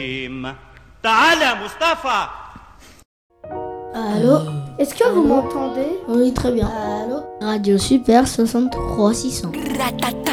Allô? Est-ce que vous m'entendez? Oui, très bien. Allô? Radio Super 63 600.